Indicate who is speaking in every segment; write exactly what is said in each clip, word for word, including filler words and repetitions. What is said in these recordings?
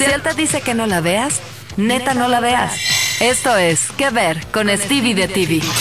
Speaker 1: Si él te dice que no la veas, neta no la veas. Esto es ¿Qué ver? Con Stevie de T V.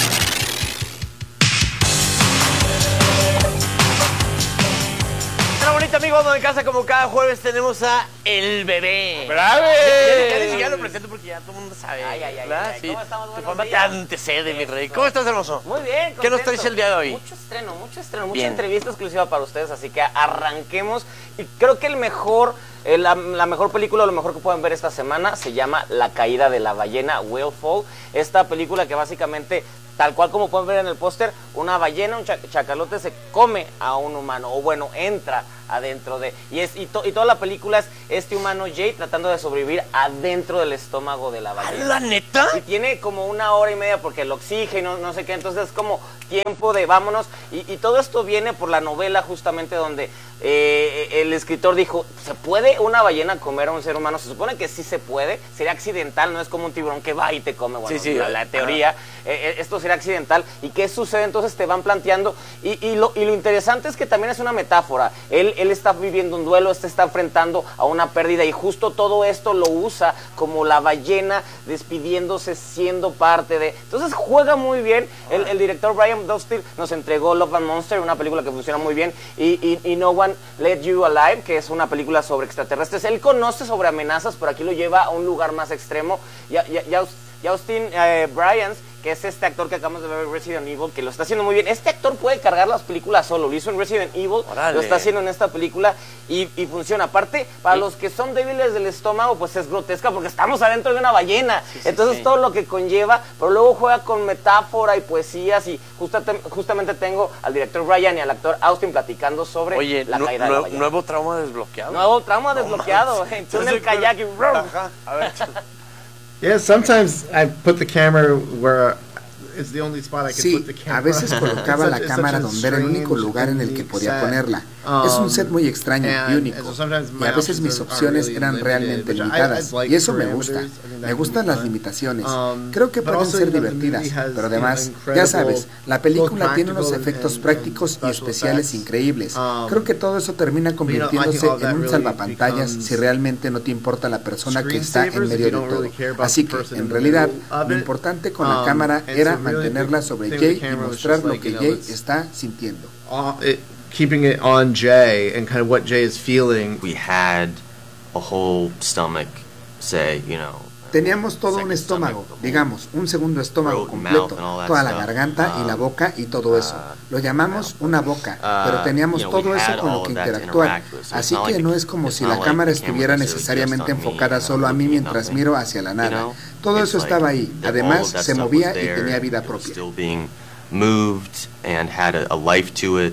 Speaker 2: Amigos, en casa como cada jueves tenemos a El Bebé.
Speaker 3: ¡Bravo!
Speaker 2: Ya, ya, ya ni siquiera lo presento porque ya todo el mundo sabe.
Speaker 4: Ay, ay, ay,
Speaker 2: ¿verdad?
Speaker 4: ay,
Speaker 2: Sí.
Speaker 4: ¿cómo estamos?
Speaker 2: Tu
Speaker 4: Buenos
Speaker 2: fama te
Speaker 4: días.
Speaker 2: antecede, mi rey. ¿Cómo estás, hermoso?
Speaker 4: Muy bien,
Speaker 2: ¿Qué nos
Speaker 4: contento.
Speaker 2: traes el día de hoy?
Speaker 4: Mucho estreno, mucho estreno, mucha
Speaker 2: Bien.
Speaker 4: entrevista exclusiva para ustedes, así que arranquemos. Y creo que el mejor, eh, la, la mejor película, lo mejor que pueden ver esta semana, se llama La caída de la ballena, Whale Fall. Esta película que básicamente, tal cual como pueden ver en el póster, una ballena, un chac chacalote se come a un humano, o bueno, entra adentro de... Y, es, y, to, y toda la película es este humano Jay tratando de sobrevivir adentro del estómago de la ballena.
Speaker 2: ¿La neta?
Speaker 4: Y tiene como una hora y media porque el oxígeno, no sé qué, entonces es como tiempo de vámonos. Y, y todo esto viene por la novela justamente donde eh, el escritor dijo, ¿se puede una ballena comer a un ser humano? Se supone que sí se puede, sería accidental, no es como un tiburón que va y te come, bueno,
Speaker 2: sí, sí,
Speaker 4: la, la teoría, eh, esto sería accidental. ¿Y qué sucede? Entonces te van planteando, y, y, lo, y lo interesante es que también es una metáfora. Él, él está viviendo un duelo, este está enfrentando a una pérdida, y justo todo esto lo usa como la ballena despidiéndose, siendo parte de... Entonces juega muy bien. El, el director Brian Dustin nos entregó Love and Monster, una película que funciona muy bien, y, y, y No One Let You Alive, que es una película sobre extraterrestres. Él conoce sobre amenazas, pero aquí lo lleva a un lugar más extremo. Ya, ya, ya, y Austin eh, Bryans, que es este actor que acabamos de ver en Resident Evil, que lo está haciendo muy bien. Este actor puede cargar las películas solo, lo hizo en Resident Evil,
Speaker 2: Orale.
Speaker 4: Lo está haciendo en esta película y, y funciona. Aparte, para
Speaker 2: ¿Sí?
Speaker 4: los que son débiles del estómago, pues es grotesca porque estamos adentro de una ballena.
Speaker 2: Sí, sí,
Speaker 4: Entonces
Speaker 2: sí.
Speaker 4: todo lo que conlleva, pero luego juega con metáfora y poesías, y justa, justamente tengo al director Brian y al actor Austin platicando sobre
Speaker 2: Oye,
Speaker 4: la
Speaker 2: nu
Speaker 4: caída de la ballena.
Speaker 2: nuevo trauma desbloqueado.
Speaker 4: Nuevo trauma desbloqueado,
Speaker 2: manches.
Speaker 4: tú en el kayak y...
Speaker 2: Ajá. A ver,
Speaker 3: Yeah, sometimes I put the camera where it's the only spot I can
Speaker 5: Sí,
Speaker 3: put the camera.
Speaker 5: a veces colocaba
Speaker 3: It's
Speaker 5: la
Speaker 3: such- it's
Speaker 5: cámara
Speaker 3: such a
Speaker 5: donde era el único
Speaker 3: strange
Speaker 5: lugar en el
Speaker 3: and
Speaker 5: que
Speaker 3: unique
Speaker 5: podía
Speaker 3: set.
Speaker 5: ponerla.
Speaker 3: Um,
Speaker 5: Es un set muy extraño y
Speaker 3: and-
Speaker 5: único.
Speaker 3: and so sometimes my
Speaker 5: Y a veces mis
Speaker 3: options are
Speaker 5: opciones
Speaker 3: really
Speaker 5: eran
Speaker 3: limited,
Speaker 5: realmente
Speaker 3: which I- I
Speaker 5: limitadas.
Speaker 3: like
Speaker 5: Y eso me gusta.
Speaker 3: parameters. I think that
Speaker 5: Me gustan
Speaker 3: can be
Speaker 5: las
Speaker 3: fun.
Speaker 5: limitaciones.
Speaker 3: Um,
Speaker 5: Creo que
Speaker 3: but
Speaker 5: pueden
Speaker 3: also,
Speaker 5: ser
Speaker 3: you know, the movie
Speaker 5: divertidas,
Speaker 3: has,
Speaker 5: pero
Speaker 3: you know,
Speaker 5: además, ya
Speaker 3: incredible
Speaker 5: sabes, la
Speaker 3: both
Speaker 5: película tiene unos
Speaker 3: practical
Speaker 5: efectos
Speaker 3: and-
Speaker 5: prácticos y
Speaker 3: special
Speaker 5: especiales
Speaker 3: effects.
Speaker 5: increíbles.
Speaker 3: Um,
Speaker 5: Creo que todo eso termina
Speaker 3: you know, I think
Speaker 5: convirtiéndose
Speaker 3: all that
Speaker 5: en un
Speaker 3: really
Speaker 5: salvapantallas
Speaker 3: becomes
Speaker 5: si realmente no te importa la persona que está en
Speaker 3: screensavers
Speaker 5: medio
Speaker 3: if you
Speaker 5: de
Speaker 3: don't really care
Speaker 5: todo.
Speaker 3: about
Speaker 5: Así
Speaker 3: the
Speaker 5: que,
Speaker 3: person in
Speaker 5: en
Speaker 3: the
Speaker 5: realidad,
Speaker 3: middle of
Speaker 5: lo
Speaker 3: it.
Speaker 5: importante con la
Speaker 3: Um,
Speaker 5: cámara
Speaker 3: and
Speaker 5: era
Speaker 3: so really
Speaker 5: mantenerla
Speaker 3: the
Speaker 5: sobre
Speaker 3: thing with
Speaker 5: Jay
Speaker 3: the
Speaker 5: y
Speaker 3: camera was
Speaker 5: mostrar
Speaker 3: just
Speaker 5: lo
Speaker 3: like,
Speaker 5: que
Speaker 3: you know,
Speaker 5: Jay
Speaker 3: it's-
Speaker 5: está sintiendo.
Speaker 3: Uh, it, keeping it on Jay and kind of what Jay is feeling.
Speaker 6: We had a whole stomach, say, you know.
Speaker 5: Teníamos todo un
Speaker 6: second
Speaker 5: estómago,
Speaker 6: stomach,
Speaker 5: digamos, un segundo estómago
Speaker 6: throat and
Speaker 5: completo,
Speaker 6: mouth and all that
Speaker 5: toda la
Speaker 6: stuff.
Speaker 5: garganta y la
Speaker 6: Um,
Speaker 5: boca y todo eso.
Speaker 6: uh,
Speaker 5: Lo llamamos una boca,
Speaker 6: uh,
Speaker 5: pero teníamos
Speaker 6: you know, we
Speaker 5: todo eso
Speaker 6: had
Speaker 5: con
Speaker 6: all
Speaker 5: lo que
Speaker 6: of that to
Speaker 5: interactuar.
Speaker 6: interact with, so it's
Speaker 5: Así
Speaker 6: not
Speaker 5: que
Speaker 6: like
Speaker 5: no
Speaker 6: the-
Speaker 5: es como
Speaker 6: it's
Speaker 5: si
Speaker 6: not
Speaker 5: la
Speaker 6: like
Speaker 5: cámara
Speaker 6: the camera
Speaker 5: estuviera
Speaker 6: necessarily
Speaker 5: necesariamente
Speaker 6: just on me,
Speaker 5: enfocada
Speaker 6: you know,
Speaker 5: solo a mí
Speaker 6: looking at
Speaker 5: mientras
Speaker 6: nothing,
Speaker 5: miro hacia la
Speaker 6: you
Speaker 5: nada.
Speaker 6: know?
Speaker 5: Todo
Speaker 6: It's
Speaker 5: eso
Speaker 6: like
Speaker 5: estaba ahí,
Speaker 6: that all
Speaker 5: además
Speaker 6: of that
Speaker 5: se
Speaker 6: stuff
Speaker 5: movía
Speaker 6: was
Speaker 5: y
Speaker 6: there,
Speaker 5: tenía vida
Speaker 6: it was
Speaker 5: propia.
Speaker 6: still being moved and had a, a life to it.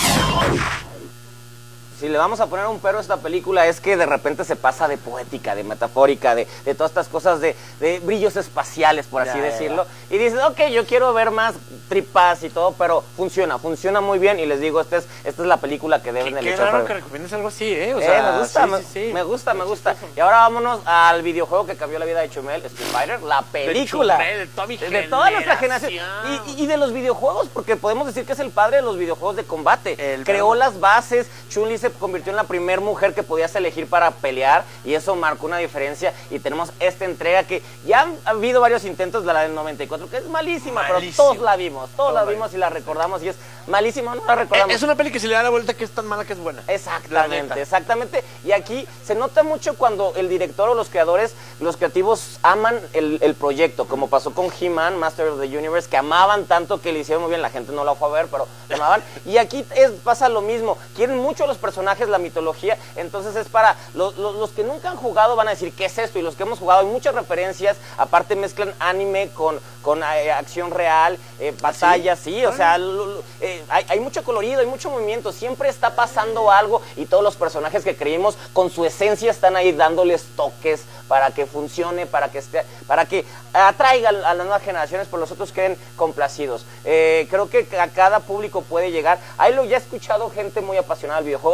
Speaker 4: Si le vamos a poner un pero a esta película es que de repente se pasa de poética, de metafórica, de, de todas estas cosas de, de brillos espaciales, por así
Speaker 2: Ya, ya,
Speaker 4: decirlo. Y dices, ok, yo quiero ver más tripas y todo, pero funciona, funciona muy bien. Y les digo, esta es, esta es la película que deben de
Speaker 2: qué
Speaker 4: echar
Speaker 2: raro
Speaker 4: para
Speaker 2: que
Speaker 4: ver.
Speaker 2: recomiendes algo así, ¿eh? O
Speaker 4: Eh,
Speaker 2: sea,
Speaker 4: me gusta,
Speaker 2: sí,
Speaker 4: me,
Speaker 2: sí, sí.
Speaker 4: me gusta, me gusta. Y ahora vámonos al videojuego que cambió la vida de Chumel, Street Fighter, la película.
Speaker 2: Chumel, de toda mi
Speaker 4: de toda nuestra
Speaker 2: generación.
Speaker 4: generación. Y, y de los videojuegos, porque podemos decir que es el padre de los videojuegos de combate.
Speaker 2: El
Speaker 4: Creó
Speaker 2: verdad.
Speaker 4: las bases, Chun-Li se convirtió en la primera mujer que podías elegir para pelear, y eso marcó una diferencia. Y tenemos esta entrega que ya han habido varios intentos, la del noventa y cuatro, que es malísima,
Speaker 2: Malísima.
Speaker 4: pero todos la vimos, todos
Speaker 2: Todos
Speaker 4: la
Speaker 2: la
Speaker 4: vimos y la recordamos, y es malísima, no la
Speaker 2: Eh,
Speaker 4: recordamos.
Speaker 2: es una peli que se le da la vuelta que es tan mala que es buena. La
Speaker 4: Exactamente,
Speaker 2: neta.
Speaker 4: exactamente. Y aquí se nota mucho cuando el director o los creadores, los creativos aman el, el proyecto, como pasó con He-Man, Master of the Universe, que amaban tanto que le hicieron muy bien, la gente no la fue a ver, pero la amaban. Y aquí es, pasa lo mismo, quieren mucho los personajes, la mitología, entonces es para los, los, los que nunca han jugado van a decir, ¿qué es esto? Y los que hemos jugado, hay muchas referencias, aparte mezclan anime con, con eh, acción real, eh, batallas, sí, sí, o sea, lo, lo, eh, hay, hay mucho colorido, hay mucho movimiento, siempre está pasando algo, y todos los personajes que creímos con su esencia están ahí dándoles toques para que funcione, para que esté, para que atraiga a las nuevas generaciones, pero los otros queden complacidos. Eh, creo que a cada público puede llegar. Ahí lo ya he escuchado gente muy apasionada del videojuego.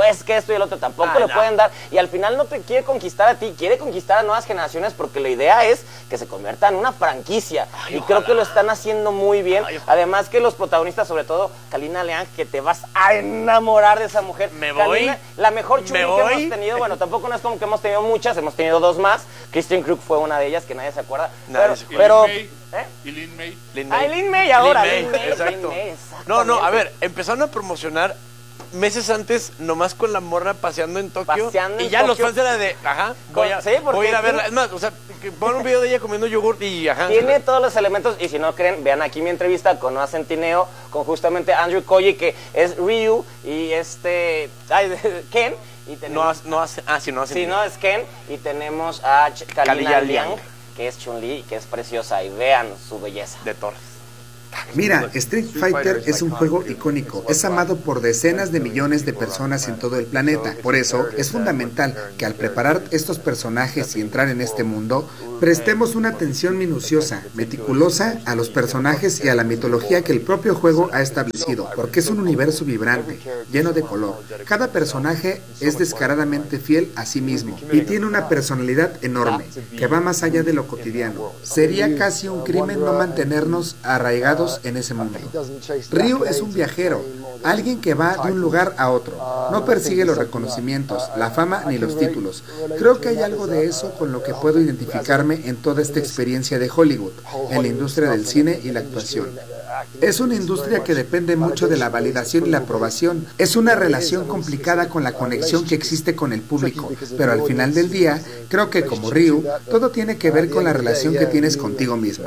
Speaker 4: es que esto y el otro tampoco
Speaker 2: Ah,
Speaker 4: le
Speaker 2: no.
Speaker 4: pueden dar, y al final no te quiere conquistar a ti, quiere conquistar a nuevas generaciones, porque la idea es que se convierta en una franquicia,
Speaker 2: Ay,
Speaker 4: y
Speaker 2: ojalá.
Speaker 4: creo que lo están haciendo muy bien.
Speaker 2: Ay, ojalá.
Speaker 4: Además que los protagonistas, sobre todo Kalina Leang, que te vas a enamorar de esa mujer.
Speaker 2: Me voy.
Speaker 4: Kalina, la mejor Chun-Li
Speaker 2: Me
Speaker 4: que
Speaker 2: voy.
Speaker 4: hemos tenido, bueno, tampoco no es como que hemos tenido muchas, hemos tenido dos más. Kristen Krug fue una de ellas, que nadie se acuerda.
Speaker 2: Nadie
Speaker 4: pero,
Speaker 2: se acuerda.
Speaker 4: pero,
Speaker 7: Lin May.
Speaker 4: ¿eh?
Speaker 7: Y Lin May.
Speaker 2: Lin
Speaker 4: Ah, Lin May ahora,
Speaker 2: Lin
Speaker 4: Lin
Speaker 2: May,
Speaker 4: May,
Speaker 2: exacto.
Speaker 4: Lin May,
Speaker 2: No, no, a
Speaker 4: exactamente.
Speaker 2: ver, empezaron a promocionar meses antes, nomás con la morra paseando en Tokio.
Speaker 4: Paseando
Speaker 2: y
Speaker 4: en
Speaker 2: ya los
Speaker 4: Tokio.
Speaker 2: fans era de, ajá, voy a,
Speaker 4: Sí, porque
Speaker 2: voy a ir a verla.
Speaker 4: tiene-
Speaker 2: Es más, o sea, que pon un video de ella comiendo yogurt y ajá.
Speaker 4: Tiene todos los elementos, y si no creen, vean aquí mi entrevista con Noah Centineo, con justamente Andrew Koji, que es Ryu, y este, ay, Ken, y
Speaker 2: No,
Speaker 4: tenemos,
Speaker 2: hace- no hace, ah, sí, no hace.
Speaker 4: sí, no, es Ken, y tenemos a Ch- Kalina
Speaker 2: Kalina
Speaker 4: Liang,
Speaker 2: Liang.
Speaker 4: que es Chun-Li, que es preciosa, y vean su belleza.
Speaker 2: De Thor.
Speaker 5: Mira, Street Fighter es un juego icónico, es amado por decenas de millones de personas en todo el planeta. Por eso, es fundamental que al preparar estos personajes y entrar en este mundo, prestemos una atención minuciosa, meticulosa a los personajes y a la mitología que el propio juego ha establecido, porque es un universo vibrante, lleno de color. Cada personaje es descaradamente fiel a sí mismo y tiene una personalidad enorme, que va más allá de lo cotidiano. Sería casi un crimen no mantenernos arraigados en ese mundo. Ryu es un viajero, alguien que va de un lugar a otro. No persigue los reconocimientos, la fama ni los títulos. Creo que hay algo de eso con lo que puedo identificarme en toda esta experiencia de Hollywood, en la industria del cine y la actuación. Es una industria que depende mucho de la validación y la aprobación. Es una relación complicada con la conexión que existe con el público, pero al final del día, creo que como Ryu, todo tiene que ver con la relación que tienes contigo mismo.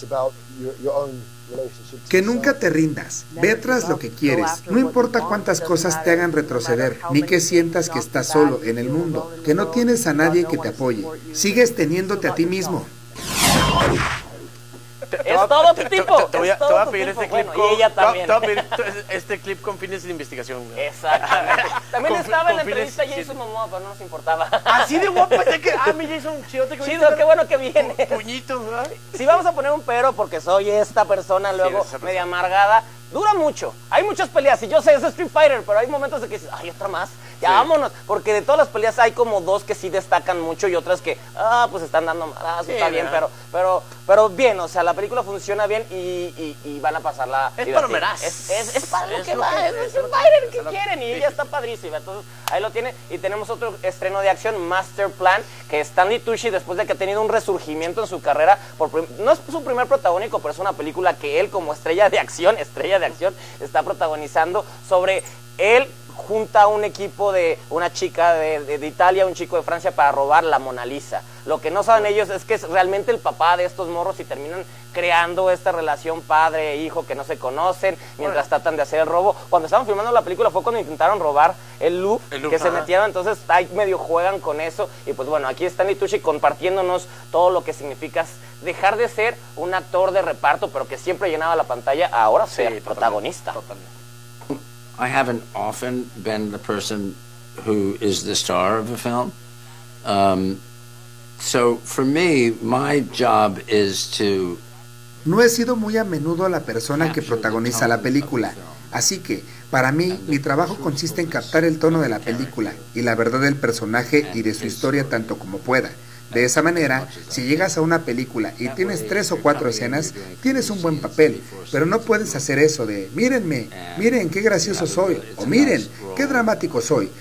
Speaker 5: Que nunca te rindas, ve tras lo que quieres, no importa cuántas cosas te hagan retroceder, ni que sientas que estás solo en el mundo, que no tienes a nadie que te apoye, sigues teniéndote a ti mismo.
Speaker 4: Es todo tu
Speaker 2: te-
Speaker 4: tipo,
Speaker 2: Te, te voy a,
Speaker 4: es
Speaker 2: te
Speaker 4: todo
Speaker 2: voy a
Speaker 4: tu
Speaker 2: pedir
Speaker 4: tipo.
Speaker 2: este clip
Speaker 4: Bueno,
Speaker 2: con.
Speaker 4: y ella
Speaker 2: te voy a-
Speaker 4: también.
Speaker 2: te voy a pedir t- este clip con fines de investigación. güey.
Speaker 4: Exactamente. También
Speaker 2: Con-
Speaker 4: estaba en la
Speaker 2: con fines-
Speaker 4: entrevista
Speaker 2: sí.
Speaker 4: Jason Momoa, pero no nos importaba.
Speaker 2: Así de guapa, ya que. Ah, mi Jason, chidote que
Speaker 4: Chido, qué bueno que viene.
Speaker 2: Puñito, ¿verdad?
Speaker 4: Si vamos a poner un pero, porque soy esta persona luego
Speaker 2: eres esa persona.
Speaker 4: media amargada, dura mucho. Hay muchas peleas, y yo sé, es Street Fighter, pero hay momentos de que dices, ay, otra más, ya
Speaker 2: Sí.
Speaker 4: vámonos. Porque de todas las peleas hay como dos que sí destacan mucho y otras que, ah, pues están dando malas,
Speaker 2: Sí,
Speaker 4: está bien,
Speaker 2: ¿verdad?
Speaker 4: pero, pero, pero bien, o sea, la película funciona bien y, y, y van a pasarla.
Speaker 2: Es
Speaker 4: divertida.
Speaker 2: palomeraz.
Speaker 4: Es, es, es para lo
Speaker 2: Es
Speaker 4: que
Speaker 2: lo
Speaker 4: va,
Speaker 2: que-
Speaker 4: es
Speaker 2: es
Speaker 4: Street
Speaker 2: lo que-
Speaker 4: Fighter, ¿qué
Speaker 2: es lo que-
Speaker 4: quieren? Y
Speaker 2: sí.
Speaker 4: ella está padrísima. Entonces, ahí lo tiene. Y tenemos otro estreno de acción, Master Plan, que Stanley Tucci, después de que ha tenido un resurgimiento en su carrera, por prim- no es su primer protagónico, pero es una película que él, como estrella de acción, estrella de acción, está protagonizando sobre él junta a un equipo de una chica de, de- de Italia, un chico de Francia para robar la Mona Lisa. Lo que no saben ellos es que es realmente el papá de estos morros y terminan creando esta relación padre e hijo que no se conocen mientras tratan de hacer el robo. Cuando estaban filmando la película fue cuando intentaron robar el Louvre,
Speaker 2: El Louvre,
Speaker 4: que se
Speaker 2: ajá.
Speaker 4: metieron, entonces ahí medio juegan con eso. Y pues bueno, aquí está Tucci compartiéndonos todo lo que significa dejar de ser un actor de reparto, pero que siempre llenaba la pantalla, a ahora
Speaker 2: Sí,
Speaker 4: ser
Speaker 2: totalmente,
Speaker 4: protagonista.
Speaker 2: totalmente.
Speaker 8: I haven't often been the person who is the star of a film. Um, so for me, my job is to
Speaker 5: No he sido muy a menudo la persona que protagoniza la película, así que, para mí, mi trabajo consiste en captar el tono de la película y la verdad del personaje y de su historia tanto como pueda. De esa manera, si llegas a una película y tienes tres o cuatro escenas, tienes un buen papel, pero no puedes hacer eso de, mírenme, miren qué gracioso soy, o miren, qué dramático soy.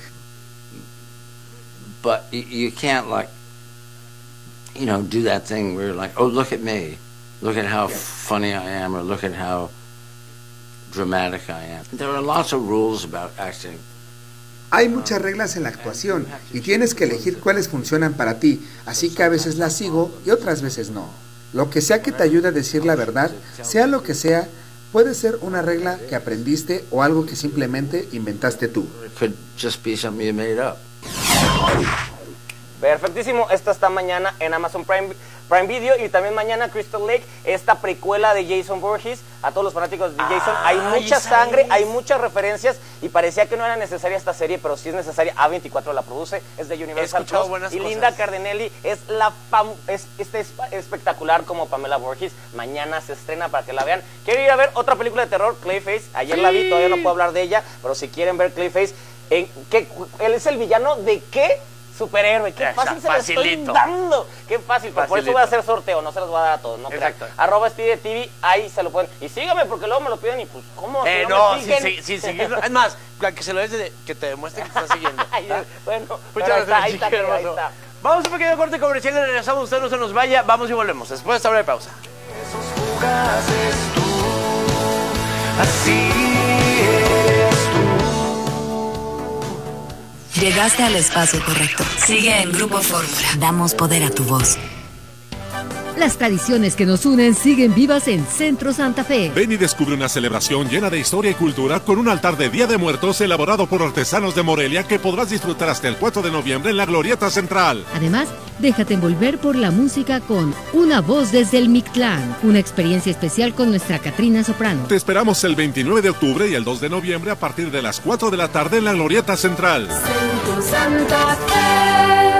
Speaker 8: but you, you can't like, you know, do that thing where you're like, oh, look at me, look at how funny I am, or look at how dramatic I am. There are lots of rules about acting.
Speaker 5: Hay muchas reglas en la actuación y tienes que elegir cuáles funcionan para ti, así que a veces las sigo y otras veces no. Lo que sea que te ayude a decir la verdad, sea lo que sea, puede ser una regla que aprendiste o algo que simplemente inventaste tú.
Speaker 8: It could just be something you made up.
Speaker 4: Perfectísimo, esta está mañana en Amazon Prime, Prime Video, y también mañana Crystal Lake, esta precuela de Jason Voorhees. A todos los fanáticos de Jason, hay mucha
Speaker 2: esa
Speaker 4: sangre,
Speaker 2: es.
Speaker 4: hay muchas referencias y parecía que no era necesaria esta serie, pero sí es necesaria. A veinticuatro la produce, es de Universal
Speaker 2: escuchado
Speaker 4: Plus,
Speaker 2: buenas
Speaker 4: y
Speaker 2: cosas.
Speaker 4: Linda Cardinelli es la fam es, este es espectacular como Pamela Voorhees. Mañana se estrena para que la vean. Quiero ir a ver otra película de terror, Clayface. Ayer la vi, todavía no puedo hablar de ella, pero si quieren ver Clayface, ¿En qué, ¿Él es el villano de qué superhéroe? Qué
Speaker 2: Exacto,
Speaker 4: fácil se lo estoy
Speaker 2: facilito.
Speaker 4: dando. Qué fácil, pero por eso
Speaker 2: Facilito.
Speaker 4: voy a hacer sorteo, no se los voy a dar a todos, no crean.
Speaker 2: Exacto.
Speaker 4: Arroba Speedy T V, ahí se lo pueden. Y sígame porque luego me lo piden y pues, ¿cómo?
Speaker 2: Eh,
Speaker 4: Si
Speaker 2: no,
Speaker 4: me
Speaker 2: sin,
Speaker 4: siguen.
Speaker 2: sin, sin seguirlo. Es más, que se lo des de, que te demuestre que te está siguiendo.
Speaker 4: Ay, bueno,
Speaker 2: Muchas
Speaker 4: pero ahí está,
Speaker 2: gracias,
Speaker 4: ahí está,
Speaker 2: chiquillo
Speaker 4: ahí
Speaker 2: hermoso.
Speaker 4: está.
Speaker 2: Vamos a un pequeño corte comercial y regresamos. Usted no se nos vaya. Vamos y volvemos. Después de esta hora de pausa.
Speaker 1: Llegaste al espacio correcto. Sigue en Grupo Fórmula. Damos poder a tu voz.
Speaker 7: Las tradiciones que nos unen siguen vivas en Centro Santa Fe.
Speaker 9: Ven y descubre una celebración llena de historia y cultura con un altar de Día de Muertos elaborado por artesanos de Morelia que podrás disfrutar hasta el cuatro de noviembre en la Glorieta Central.
Speaker 7: Además, déjate envolver por la música con Una Voz desde el Mictlán, una experiencia especial con nuestra Catrina Soprano.
Speaker 9: Te esperamos el veintinueve de octubre y el dos de noviembre a partir de las cuatro de la tarde en la Glorieta Central.
Speaker 1: Centro Santa Fe.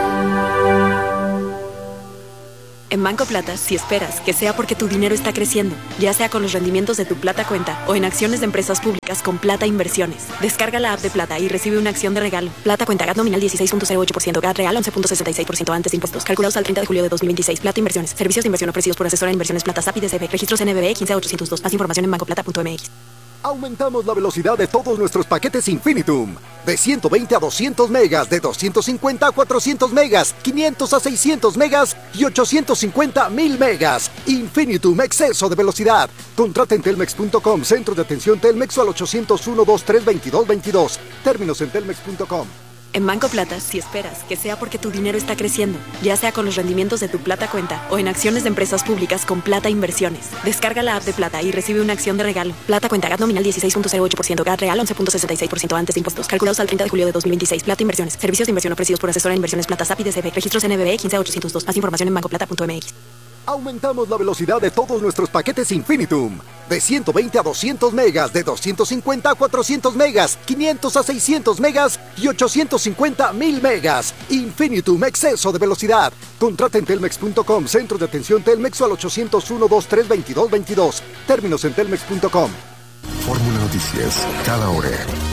Speaker 10: En Banco Plata, si esperas que sea porque tu dinero está creciendo, ya sea con los rendimientos de tu Plata Cuenta o en acciones de empresas públicas con Plata Inversiones. Descarga la app de Plata y recibe una acción de regalo. Plata Cuenta, G A T nominal dieciséis punto cero ocho por ciento, G A T real once punto sesenta y seis por ciento antes de impuestos. Calculados al treinta de julio de dos mil veintiséis. Plata Inversiones. Servicios de inversión ofrecidos por asesora de inversiones Plata S A P y D C B. Registros N B B quince ochocientos dos. Más información en banco plata punto m x.
Speaker 11: Aumentamos la velocidad de todos nuestros paquetes Infinitum. De ciento veinte a doscientos megas, de doscientos cincuenta a cuatrocientos megas, quinientos a seiscientos megas y ochocientos cincuenta a mil megas. Infinitum, exceso de velocidad. Contrata en telmex punto com, centro de atención Telmex o al ochocientos uno, veintitrés, veintidós, veintidós. Términos en telmex punto com.
Speaker 10: En Banco Plata, si esperas que sea porque tu dinero está creciendo, ya sea con los rendimientos de tu Plata Cuenta o en acciones de empresas públicas con Plata Inversiones. Descarga la app de Plata y recibe una acción de regalo. Plata Cuenta, G A T nominal dieciséis punto cero ocho por ciento, G A T real once punto sesenta y seis por ciento antes de impuestos. Calculados al treinta de julio de dos mil veintiséis. Plata Inversiones. Servicios de inversión ofrecidos por asesora de inversiones Plata S A P y D C B. Registros N B B quince ochocientos dos. Más información en banco plata punto m x.
Speaker 11: Aumentamos la velocidad de todos nuestros paquetes Infinitum. De ciento veinte a doscientos megas, de doscientos cincuenta a cuatrocientos megas, quinientos a seiscientos megas y ochocientos cincuenta a mil megas. Infinitum, exceso de velocidad. Contrata en telmex punto com, centro de atención Telmex o al ochocientos uno, veintitrés, veintidós, veintidós. Términos en telmex punto com.
Speaker 12: Fórmula Noticias, cada hora.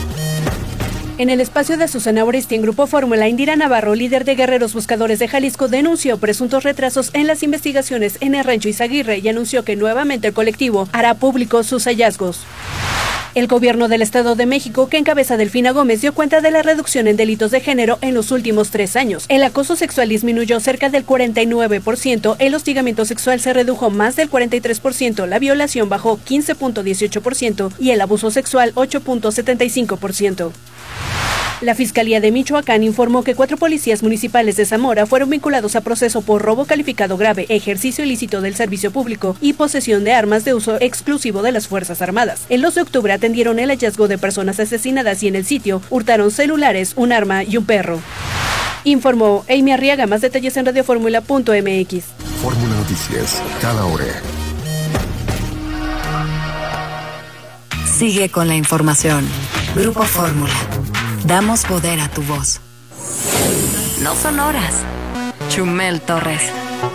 Speaker 13: En el espacio de Susana Oresti en Grupo Fórmula, Indira Navarro, líder de Guerreros Buscadores de Jalisco, denunció presuntos retrasos en las investigaciones en el Rancho Izaguirre y anunció que nuevamente el colectivo hará público sus hallazgos. El gobierno del Estado de México, que encabeza Delfina Gómez, dio cuenta de la reducción en delitos de género en los últimos tres años. El acoso sexual disminuyó cerca del cuarenta y nueve por ciento, el hostigamiento sexual se redujo más del cuarenta y tres por ciento, la violación bajó quince punto dieciocho por ciento y el abuso sexual ocho punto setenta y cinco por ciento. La Fiscalía de Michoacán informó que cuatro policías municipales de Zamora fueron vinculados a proceso por robo calificado grave, ejercicio ilícito del servicio público y posesión de armas de uso exclusivo de las Fuerzas Armadas. El dos de octubre atendieron el hallazgo de personas asesinadas y en el sitio hurtaron celulares, un arma y un perro. Informó Amy Arriaga. Más detalles en radio fórmula punto m x.
Speaker 12: Fórmula Noticias, cada hora.
Speaker 1: Sigue con la información. Grupo Fórmula. Damos poder a tu voz. No son horas. Chumel Torres.